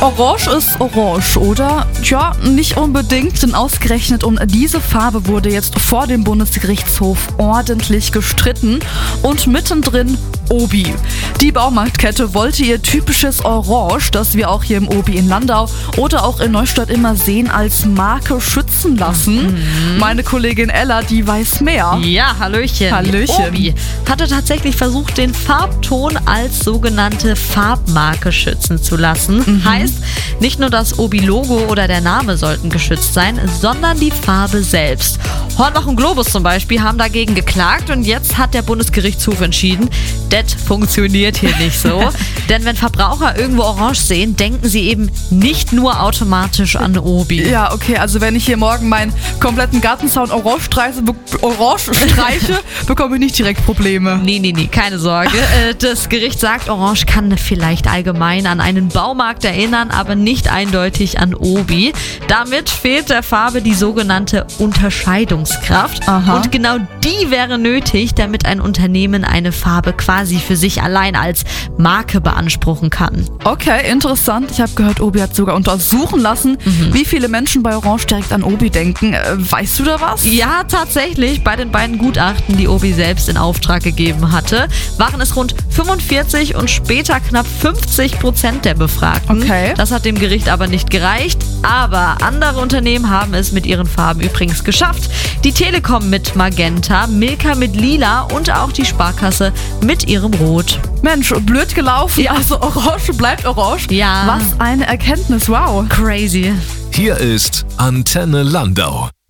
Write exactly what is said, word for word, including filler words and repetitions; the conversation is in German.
Orange ist orange, oder? Tja, nicht unbedingt, denn ausgerechnet um diese Farbe wurde jetzt vor dem Bundesgerichtshof ordentlich gestritten und mittendrin Obi. Die Baumarktkette wollte ihr typisches Orange, das wir auch hier im Obi in Landau oder auch in Neustadt immer sehen, als Marke schützen lassen. Mhm. Meine Kollegin Ella, die weiß mehr. Ja, Hallöchen. Hallöchen. Obi hatte tatsächlich versucht, den Farbton als sogenannte Farbmarke schützen zu lassen. Mhm. Heißt, nicht nur das Obi-Logo oder der Name sollten geschützt sein, sondern die Farbe selbst. Hornbach und Globus zum Beispiel haben dagegen geklagt und jetzt hat der Bundesgerichtshof entschieden, das funktioniert hier nicht so. Denn wenn Verbraucher irgendwo orange sehen, denken sie eben nicht nur automatisch an Obi. Ja, okay, also wenn ich hier morgen meinen kompletten Gartenzaun orange streiche, be- orange streiche bekomme ich nicht direkt Probleme. Nee, nee, nee, keine Sorge. Das Gericht sagt, orange kann vielleicht allgemein an einen Baumarkt erinnern, aber nicht eindeutig an Obi. Damit fehlt der Farbe die sogenannte Unterscheidungskraft. Aha. Und genau die wäre nötig, damit ein Unternehmen eine Farbe quasi für sich allein als Marke beanspruchen kann. Okay, interessant. Ich habe gehört, Obi hat sogar untersuchen lassen, mhm. wie viele Menschen bei Orange direkt an Obi denken. Äh, weißt du da was? Ja, tatsächlich. Bei den beiden Gutachten, die Obi selbst in Auftrag gegeben hatte, waren es rund fünfundvierzig und später knapp fünfzig Prozent der Befragten. Okay. Das hat dem Gericht aber nicht gereicht. Aber andere Unternehmen haben es mit ihren Farben übrigens geschafft. Die Telekom mit Magenta, Milka mit Lila und auch die Sparkasse mit ihrem Rot. Mensch, blöd gelaufen. Ja. Also Orange bleibt Orange. Ja. Was eine Erkenntnis, wow. Crazy. Hier ist Antenne Landau.